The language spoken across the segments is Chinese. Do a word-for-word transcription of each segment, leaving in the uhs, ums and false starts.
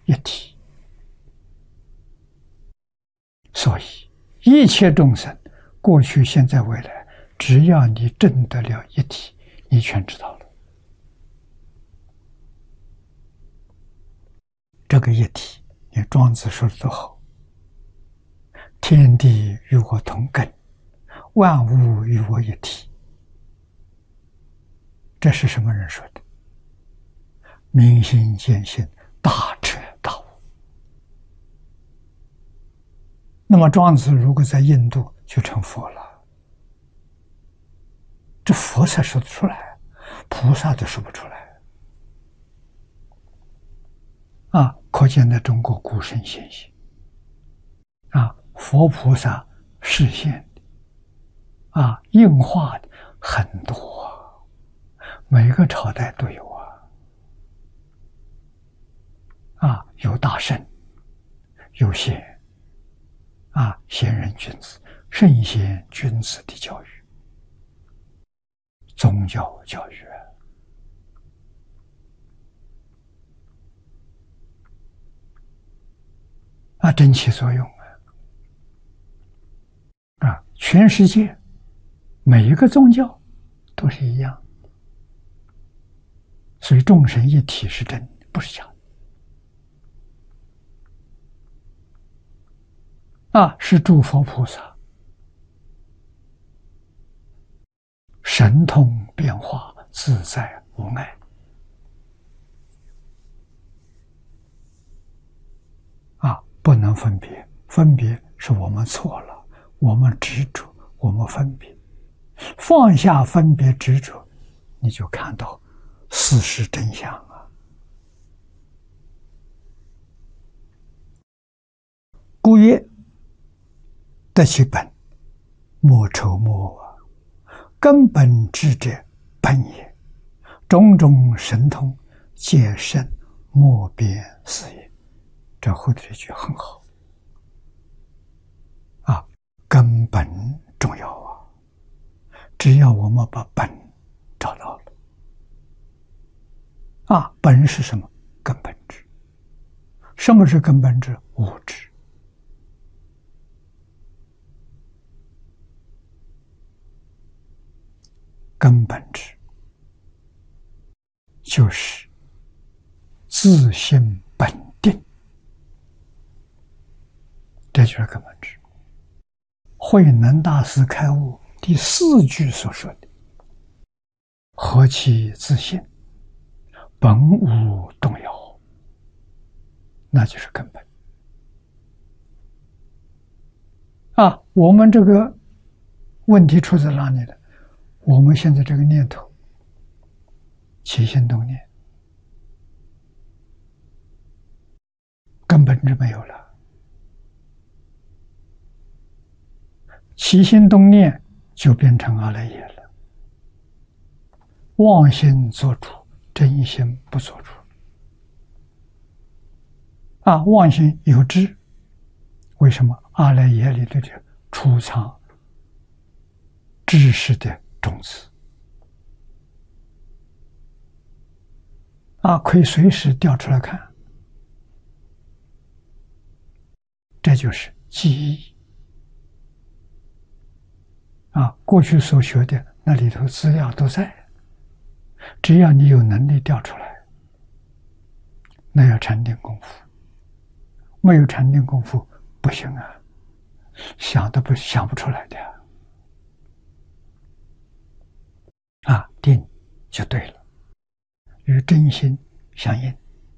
一体。所以一切众生，过去、现在、未来，只要你证得了一体，你全知道了。这个一体，你庄子说的多好：天地与我同根，万物与我一体。这是什么人说的？明心见性，大彻大悟。那么庄子如果在印度就成佛了，这佛才说得出来，菩萨都说不出来啊！可见在中国古圣先贤啊，佛菩萨示现的啊，应化的很多，每个朝代都有啊。啊，有大圣，有贤啊，贤人君子、圣贤君子的教育，宗教教育啊，真起作用啊！啊，全世界每一个宗教都是一样，所以众神一体是真的，不是假的。啊，是诸佛菩萨神通变化，自在无碍。啊，不能分别，分别是我们错了，我们执着，我们分别，放下分别执着，你就看到事实真相啊。故曰：得其本，莫愁莫我。根本智者，本也。种种神通，皆生莫边是也。这后头一句很好啊，根本重要啊！只要我们把本找到了啊，本是什么？根本智。什么是根本智？无知。根本智就是自性本定，这就是根本智。慧能大师开悟第四句所说的“何其自性，本无动摇”，那就是根本啊！我们这个问题出在哪里呢？我们现在这个念头起心动念，根本就没有了。起心动念就变成阿赖耶了，妄心做主，真心不做主。啊，妄心有知，为什么？阿赖耶里头的储藏知识的种子啊，可以随时调出来看，这就是记忆啊。过去所学的那里头资料都在，只要你有能力调出来，那要禅定功夫，没有禅定功夫不行啊，想都不想不出来的啊，定就对了，与真心相应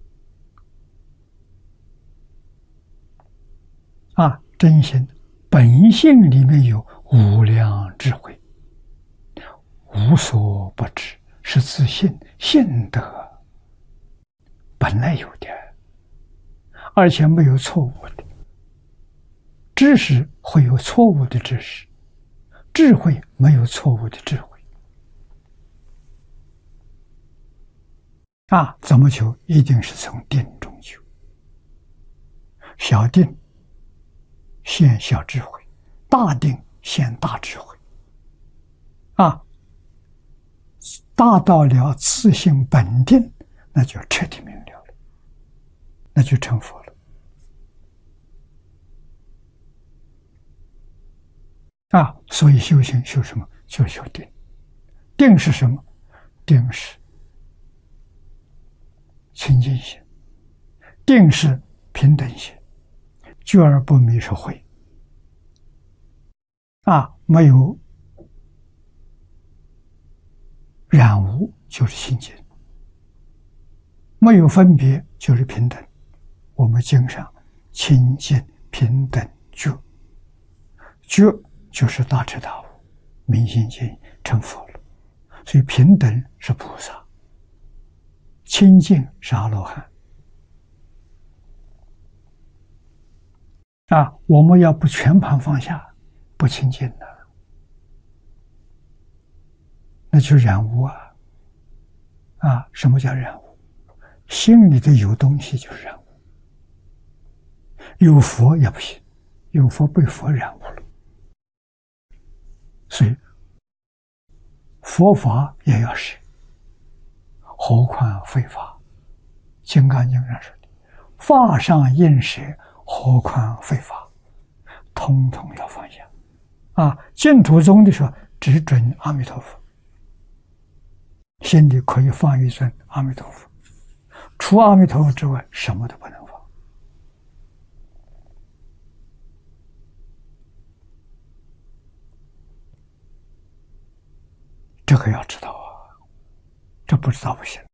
啊，真心本性里面有无量智慧，无所不知，是自信性德本来有的，而且没有错误的。知识会有错误的知识，智慧没有错误的智慧。啊，怎么求？一定是从定中求。小定现小智慧，大定现大智慧。啊，大到了自性本定，那就彻底明了了。 那就成佛了。啊，所以修行修什么？就修定。定是什么？定是清净心，定是平等心，觉而不迷是慧。啊，没有染污就是清净，没有分别就是平等。我们经上清净平等觉，觉就是大彻大悟，明心见性成佛了。所以平等是菩萨，清净是阿罗汉。啊，我们要不全盘放下，不清净的，那就染污啊！啊，什么叫染污？心里的有东西就是染污。有佛也不行，有佛被佛染污了。所以佛法也要舍，何况非法？金刚经上说的，法上应舍，何况非法？通通要放下。啊，净土宗的说，只准阿弥陀佛，心里可以放一尊阿弥陀佛，除阿弥陀佛之外，什么都不能放。这个要知道啊，这不知道不行。